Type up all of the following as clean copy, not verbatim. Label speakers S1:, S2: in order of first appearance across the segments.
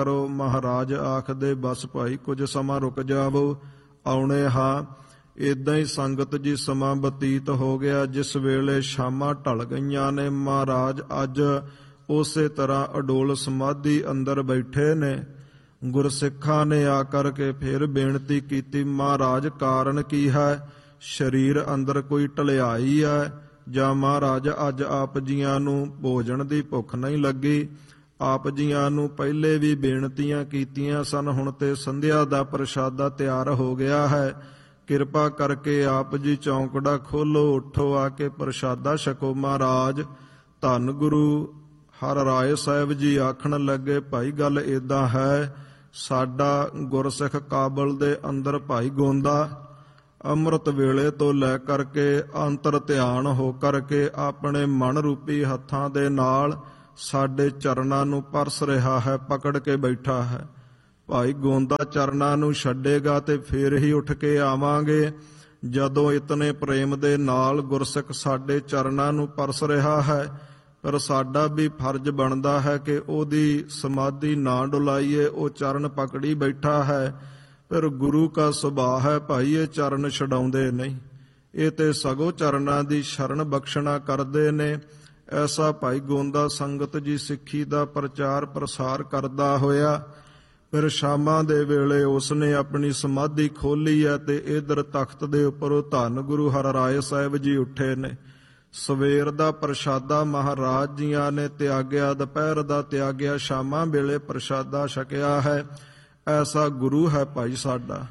S1: ਕਰੋ। ਮਹਾਰਾਜ ਆਖਦੇ ਬਸ ਭਾਈ ਕੁਝ ਸਮਾਂ ਰੁਕ ਜਾਵੋ, ਆਉਣੇ ਹਾਂ। ਏਦਾਂ ਹੀ ਸੰਗਤ ਜੀ ਸਮਾਂ ਬਤੀਤ ਹੋ ਗਿਆ। ਜਿਸ ਵੇਲੇ ਸ਼ਾਮਾਂ ਢਲ ਗਈਆਂ ਨੇ, ਮਹਾਰਾਜ ਅੱਜ ਉਸੇ ਤਰ੍ਹਾਂ ਅਡੋਲ ਸਮਾਧੀ ਅੰਦਰ ਬੈਠੇ ਨੇ। ਗੁਰਸਿੱਖਾਂ ਨੇ ਆ ਕਰਕੇ ਫਿਰ ਬੇਨਤੀ ਕੀਤੀ, ਮਹਾਰਾਜ ਕਾਰਨ ਕੀ ਹੈ? ਸਰੀਰ ਅੰਦਰ ਕੋਈ ਢਲਿਆਈ ਹੈ ਜਾਂ ਮਹਾਰਾਜ ਅੱਜ ਆਪ ਜੀਆਂ ਨੂੰ ਭੋਜਨ ਦੀ ਭੁੱਖ ਨਹੀਂ ਲੱਗੀ? ਆਪ ਜੀਆਂ ਨੂੰ ਪਹਿਲੇ ਵੀ ਬੇਨਤੀਆਂ ਕੀਤੀਆਂ ਸਨ, ਹੁਣ ਤੇ ਸੰਧਿਆ ਦਾ ਪ੍ਰਸ਼ਾਦਾ ਤਿਆਰ ਹੋ ਗਿਆ ਹੈ। ਕਿਰਪਾ ਕਰਕੇ ਆਪ ਜੀ ਚੌਂਕੜਾ ਖੋਲੋ, ਉੱਠੋ, ਆ ਕੇ ਪ੍ਰਸ਼ਾਦਾ ਛਕੋ। ਮਹਾਰਾਜ ਧੰਨ ਗੁਰੂ ਹਰਿ ਰਾਏ ਸਾਹਿਬ ਜੀ ਆਖਣ ਲੱਗੇ, ਭਾਈ ਗੱਲ ਏਦਾਂ ਹੈ, ਸਾਡਾ ਗੁਰਸਿੱਖ ਕਾਬਲ ਦੇ ਅੰਦਰ ਭਾਈ ਗੋਂਦਾ ਅੰਮ੍ਰਿਤ ਵੇਲੇ ਤੋਂ ਲੈ ਕਰਕੇ ਅੰਤਰ ਧਿਆਨ ਹੋ ਕਰਕੇ ਆਪਣੇ ਮਨ ਰੂਪੀ ਹੱਥਾਂ ਦੇ ਨਾਲ ਸਾਡੇ ਚਰਨਾਂ ਨੂੰ ਪਰਸ ਰਿਹਾ ਹੈ, ਪਕੜ ਕੇ ਬੈਠਾ ਹੈ। ਭਾਈ ਗੋਂਦਾ ਚਰਨਾਂ ਨੂੰ ਛੱਡੇਗਾ ਤੇ ਫੇਰ ਹੀ ਉੱਠ ਕੇ ਆਵਾਂਗੇ। ਜਦੋਂ ਇਤਨੇ ਪ੍ਰੇਮ ਦੇ ਨਾਲ ਗੁਰਸਿੱਖ ਸਾਡੇ ਚਰਨਾਂ ਨੂੰ ਪਰਸ ਰਿਹਾ ਹੈ, ਪਰ ਸਾਡਾ ਵੀ ਫਰਜ਼ ਬਣਦਾ ਹੈ ਕਿ ਉਹਦੀ ਸਮਾਧੀ ਨਾ ਡੁਲਾਈਏ। ਉਹ ਚਰਨ ਪਕੜੀ ਬੈਠਾ ਹੈ, ਪਰ ਗੁਰੂ ਕਾ ਸੁਭਾਅ ਹੈ ਭਾਈ ਇਹ ਚਰਨ ਛਡਾਉਂਦੇ ਨਹੀਂ, ਇਹ ਤੇ ਸਗੋਂ ਚਰਨਾਂ ਦੀ ਸ਼ਰਨ ਬਖਸ਼ਣਾ ਕਰਦੇ ਨੇ। ਐਸਾ ਭਾਈ ਗੋਂਦਾ ਸੰਗਤ ਜੀ ਸਿੱਖੀ ਦਾ ਪ੍ਰਚਾਰ ਪ੍ਰਸਾਰ ਕਰਦਾ ਹੋਇਆ ਫਿਰ ਸ਼ਾਮਾਂ ਦੇ ਵੇਲੇ ਉਸਨੇ ਆਪਣੀ ਸਮਾਧੀ ਖੋਲੀ ਹੈ ਤੇ ਇਧਰ ਤਖਤ ਦੇ ਉੱਪਰੋਂ ਧੰਨ ਗੁਰੂ ਹਰਿ ਰਾਏ ਸਾਹਿਬ ਜੀ ਉੱਠੇ ਨੇ। ਸਵੇਰ ਦਾ ਪ੍ਰਸ਼ਾਦਾ ਮਹਾਰਾਜ ਜੀਆਂ ਨੇ ਤਿਆਗਿਆ, ਦੁਪਹਿਰ ਦਾ ਤਿਆਗਿਆ, ਸ਼ਾਮਾਂ ਵੇਲੇ ਪ੍ਰਸ਼ਾਦਾ ਛਕਿਆ ਹੈ। ਐਸਾ ਗੁਰੂ ਹੈ ਭਾਈ ਸਾਡਾ,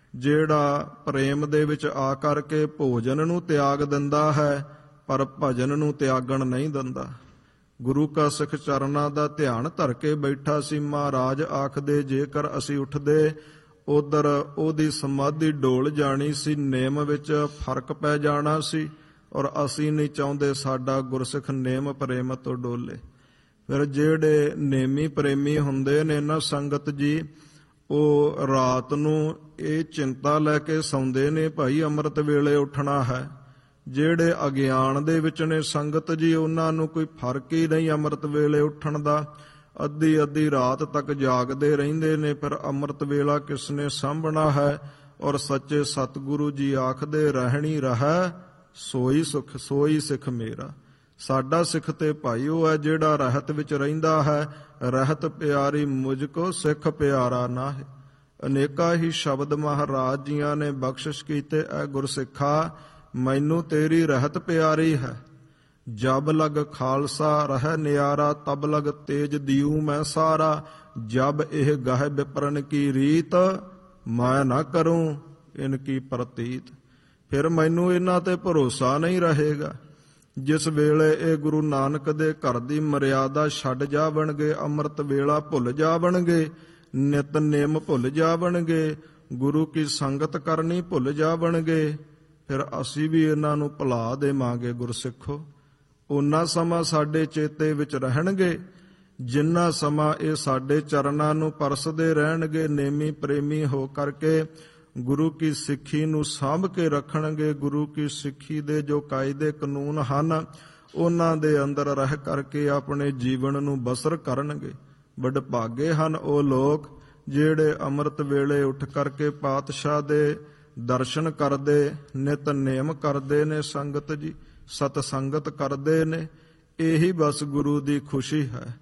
S1: ਜਿਹੜਾ ਪ੍ਰੇਮ ਦੇ ਵਿੱਚ ਆ ਕਰਕੇ ਭੋਜਨ ਨੂੰ ਤਿਆਗ ਦਿੰਦਾ ਹੈ ਪਰ ਭਜਨ ਨੂੰ ਤਿਆਗਣ ਨਹੀਂ ਦਿੰਦਾ। ਗੁਰੂ ਕਾ ਸਿੱਖ ਚਰਨਾਂ ਦਾ ਧਿਆਨ ਧਰ ਕੇ ਬੈਠਾ ਸੀ। ਮਹਾਰਾਜ ਆਖਦੇ ਜੇਕਰ ਅਸੀਂ ਉੱਠਦੇ ਉਧਰ ਉਹਦੀ ਸਮਾਧੀ ਡੋਲ ਜਾਣੀ ਸੀ, ਨੇਮ ਵਿੱਚ ਫਰਕ ਪੈ ਜਾਣਾ ਸੀ, ਔਰ ਅਸੀਂ ਨਹੀਂ ਚਾਹੁੰਦੇ ਸਾਡਾ ਗੁਰਸਿੱਖ ਨੇਮ ਪ੍ਰੇਮ ਤੋਂ ਡੋਲੇ। ਫਿਰ ਜਿਹੜੇ ਨੇਮੀ ਪ੍ਰੇਮੀ ਹੁੰਦੇ ਨੇ ਨਾ ਸੰਗਤ ਜੀ, ਉਹ ਰਾਤ ਨੂੰ ਇਹ ਚਿੰਤਾ ਲੈ ਕੇ ਸੌਂਦੇ ਨੇ ਭਾਈ ਅੰਮ੍ਰਿਤ ਵੇਲੇ ਉੱਠਣਾ ਹੈ। ਜਿਹੜੇ ਅਗਿਆਨ ਦੇ ਵਿੱਚ ਨੇ ਸੰਗਤ ਜੀ, ਉਹਨਾਂ ਨੂੰ ਕੋਈ ਫਰਕ ਹੀ ਨਹੀਂ ਅੰਮ੍ਰਿਤ ਵੇਲੇ ਉੱਠਣ ਦਾ। ਅੱਧੀ ਅੱਧੀ ਰਾਤ ਤੱਕ ਜਾਗਦੇ ਰਹਿੰਦੇ ਨੇ, ਫਿਰ ਅੰਮ੍ਰਿਤ ਵੇਲਾ ਕਿਸ ਨੇ ਸਾਂਭਣਾ ਹੈ? ਔਰ ਸੱਚੇ ਸਤਿਗੁਰੂ ਜੀ ਆਖਦੇ ਰਹਿਣੀ ਰਹਿ ਸੋਈ ਸੁਖ ਸੋਈ ਸਿੱਖ ਮੇਰਾ। ਸਾਡਾ ਸਿੱਖ ਤੇ ਭਾਈ ਉਹ ਹੈ ਜਿਹੜਾ ਰਹਿਤ ਵਿੱਚ ਰਹਿੰਦਾ ਹੈ। ਰਹਿਤ ਪਿਆਰੀ ਮੁਝ ਕੋ ਸਿੱਖ ਪਿਆਰਾ ਨਾ ਹੈ। ਅਨੇਕਾਂ ਹੀ ਸ਼ਬਦ ਮਹਾਰਾਜ ਜੀਆਂ ਨੇ ਬਖਸ਼ਿਸ਼ ਕੀਤੇ, ਐ ਗੁਰਸਿੱਖਾ ਮੈਨੂੰ ਤੇਰੀ ਰਹਿਤ ਪਿਆਰੀ ਹੈ। ਜਬ ਲਗ ਖਾਲਸਾ ਰਹਿ ਨਿਆਰਾ, ਤਬ ਲਗ ਤੇਜ ਦਿਉ ਮੈਂ ਸਾਰਾ। ਜਬ ਇਹ ਗਹਿ ਵਿਪਰਨ ਕੀ ਰੀਤ, ਮੈਂ ਨਾ ਕਰੂੰ ਇਨ ਕੀ ਪ੍ਰਤੀਤ। ਫਿਰ ਮੈਨੂੰ ਇਹਨਾਂ ਤੇ ਭਰੋਸਾ ਨਹੀਂ ਰਹੇਗਾ। ਜਿਸ ਵੇਲੇ ਇਹ ਗੁਰੂ ਨਾਨਕ ਦੇ ਘਰ ਦੀ ਮਰਿਆਦਾ ਛੱਡ ਜਾਵਣਗੇ, ਅੰਮ੍ਰਿਤ ਵੇਲਾ ਭੁੱਲ ਜਾਵਣਗੇ, ਨਿਤਨੇਮ ਭੁੱਲ ਜਾਵਣਗੇ, ਗੁਰੂ ਕੀ ਸੰਗਤ ਕਰਨੀ ਭੁੱਲ ਜਾਵਣਗੇ, ਫਿਰ ਅਸੀਂ ਵੀ ਇਹਨਾਂ ਨੂੰ ਭੁਲਾ ਦੇਵਾਂਗੇ। ਗੁਰਸਿੱਖੋ, ਓਨਾ ਸਮਾਂ ਸਾਡੇ ਚੇਤੇ ਵਿੱਚ ਰਹਿਣਗੇ ਜਿੰਨਾ ਸਮਾਂ ਇਹ ਸਾਡੇ ਚਰਨਾਂ ਨੂੰ ਪਰਸਦੇ ਰਹਿਣਗੇ। ਨੇਮੀ ਪ੍ਰੇਮੀ ਹੋ ਕਰਕੇ ਗੁਰੂ ਕੀ ਸਿੱਖੀ ਨੂੰ ਸਾਂਭ ਕੇ ਰੱਖਣਗੇ। ਗੁਰੂ ਕੀ ਸਿੱਖੀ ਦੇ ਜੋ ਕਾਇਦੇ ਕਾਨੂੰਨ ਹਨ, ਉਹਨਾਂ ਦੇ ਅੰਦਰ ਰਹਿ ਕਰਕੇ ਆਪਣੇ ਜੀਵਨ ਨੂੰ ਬਸਰ ਕਰਨਗੇ। ਵਡਭਾਗੇ ਹਨ ਉਹ ਲੋਕ ਜਿਹੜੇ ਅੰਮ੍ਰਿਤ ਵੇਲੇ ਉੱਠ ਕਰਕੇ ਪਾਤਸ਼ਾਹ ਦੇ ਦਰਸ਼ਨ ਕਰਦੇ, ਨਿਤਨੇਮ ਕਰਦੇ ਨੇ ਸੰਗਤ ਜੀ, ਸਤ ਸੰਗਤ ਕਰਦੇ ਨੇ। ਇਹੀ ਬਸ ਗੁਰੂ ਦੀ ਖੁਸ਼ੀ ਹੈ।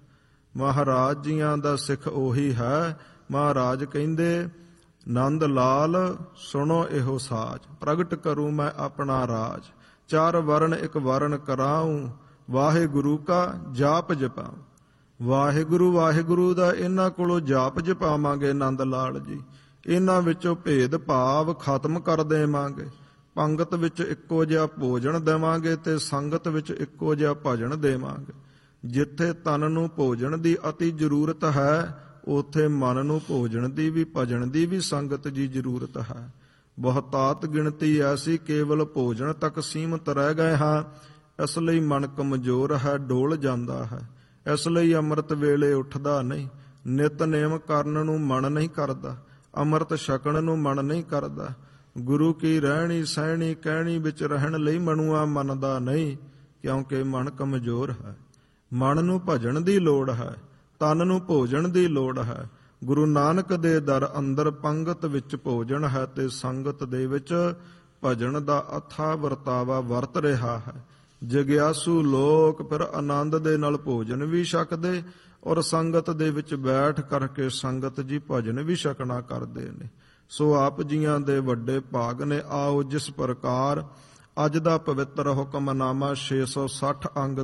S1: ਮਹਾਰਾਜ ਜੀਆਂ ਦਾ ਸਿੱਖ ਉਹੀ ਹੈ। ਮਹਾਰਾਜ ਕਹਿੰਦੇ ਨੰਦ ਲਾਲ ਸੁਣੋ ਇਹੋ ਸਾਜ, ਪ੍ਰਗਟ ਕਰੂੰ ਮੈਂ ਆਪਣਾ ਰਾਜ। ਚਾਰ ਵਰਨ ਇੱਕ ਵਰਨ ਕਰਾਊਂ, ਵਾਹਿਗੁਰੂ ਕਾ ਜਾਪ ਜਪਾਊਂ। ਵਾਹਿਗੁਰੂ ਵਾਹਿਗੁਰੂ ਦਾ ਇਹਨਾਂ ਕੋਲੋਂ ਜਾਪ ਜਪਾਵਾਂਗੇ ਨੰਦ ਲਾਲ ਜੀ। ਇਹਨਾਂ ਵਿੱਚੋਂ ਭੇਦ ਭਾਵ ਖਤਮ ਕਰ ਦੇਵਾਂਗੇ। ਪੰਗਤ ਵਿੱਚ ਇੱਕੋ ਜਿਹਾ ਭੋਜਨ ਦੇਵਾਂਗੇ ਤੇ ਸੰਗਤ ਵਿੱਚ ਇੱਕੋ ਜਿਹਾ ਭਜਨ ਦੇਵਾਂਗੇ। ਜਿੱਥੇ ਤਨ ਨੂੰ ਭੋਜਨ ਦੀ ਅਤੀ ਜ਼ਰੂਰਤ ਹੈ, ਉੱਥੇ ਮਨ ਨੂੰ ਭੋਜਨ ਦੀ ਵੀ ਭਜਨ ਦੀ ਵੀ ਸੰਗਤ ਜੀ ਜ਼ਰੂਰਤ ਹੈ। ਬਹੁਤਾਤ ਗਿਣਤੀ ਐਸੀ ਕੇਵਲ ਭੋਜਨ ਤੱਕ ਸੀਮਤ ਰਹਿ ਗਏ ਹਾਂ। ਇਸ ਲਈ ਮਨ ਕਮਜ਼ੋਰ ਹੈ, ਡੋਲ ਜਾਂਦਾ ਹੈ। ਇਸ ਲਈ ਅੰਮ੍ਰਿਤ ਵੇਲੇ ਉੱਠਦਾ ਨਹੀਂ। ਨਿਤਨੇਮ ਕਰਨ ਨੂੰ ਮਨ ਨਹੀਂ ਕਰਦਾ, ਅੰਮ੍ਰਿਤ ਛਕਣ ਨੂੰ ਮਨ ਨਹੀਂ ਕਰਦਾ। ਗੁਰੂ ਕੀ ਰਹਿਣੀ ਸਹਿਣੀ ਕਹਿਣੀ ਵਿੱਚ ਰਹਿਣ ਲਈ ਮਨੁਆ ਮੰਨਦਾ ਨਹੀਂ, ਕਿਉਂਕਿ ਮਨ ਕਮਜ਼ੋਰ ਹੈ। ਮਨ ਨੂੰ ਭਜਨ ਦੀ ਲੋੜ ਹੈ, ਤਨ ਨੂੰ ਭੋਜਨ ਦੀ ਲੋੜ ਹੈ। ਗੁਰੂ ਨਾਨਕ ਦੇ ਦਰ ਅੰਦਰ ਪੰਗਤ ਵਿੱਚ ਭੋਜਨ ਹੈ ਤੇ ਸੰਗਤ ਦੇ ਵਿੱਚ ਭਜਨ ਦਾ ਅਥਾ ਵਰਤਾਵਾ ਵਰਤ ਰਿਹਾ ਹੈ। ਜਗਿਆਸੂ ਲੋਕ ਫਿਰ ਆਨੰਦ ਦੇ ਨਾਲ ਭੋਜਨ ਵੀ ਛਕਦੇ ਔਰ ਸੰਗਤ ਦੇ ਵਿੱਚ ਬੈਠ ਕਰਕੇ ਸੰਗਤ ਜੀ ਭਜਨ ਵੀ ਛਕਣਾ ਕਰਦੇ ਨੇ। ਸੋ ਆਪ ਜੀਆਂ ਦੇ ਵੱਡੇ ਭਾਗ ਨੇ। ਆਓ ਜਿਸ ਪ੍ਰਕਾਰ ਅੱਜ ਦਾ ਪਵਿੱਤਰ ਹੁਕਮਨਾਮਾ 660 ਅੰਗ